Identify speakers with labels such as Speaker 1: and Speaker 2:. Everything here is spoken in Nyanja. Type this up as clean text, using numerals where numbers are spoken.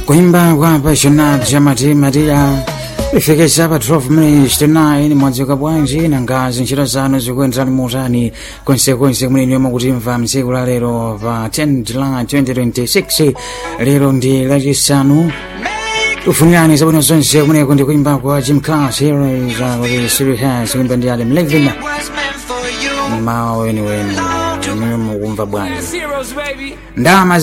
Speaker 1: kuimba kwa Passionate Jamati Maria ifikisha hapa 12 minutes to 9 mwadzuka bwanji na ngazi ntchito zanu zikuyenderani motani konsekonse kumene mukutimva mtsiku la lero pa 10 July 2026. lero ndi lachisanu. Ufunirani zabwino zonse kumeneko ndi kuimba kwa Jim Class Heroes with Serious Hands kuimba ndi Adam Levin maweni mukumva bwanji ndama